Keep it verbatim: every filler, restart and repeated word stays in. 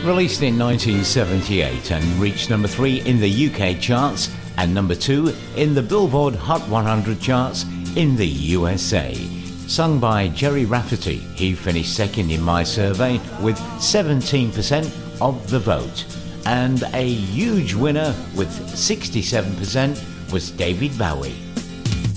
Released in nineteen seventy-eight and reached number three in the U K charts and number two in the Billboard Hot one hundred charts in the U S A. Sung by Gerry Rafferty, he finished second in my survey with seventeen percent of the vote. And a huge winner with sixty-seven percent was David Bowie.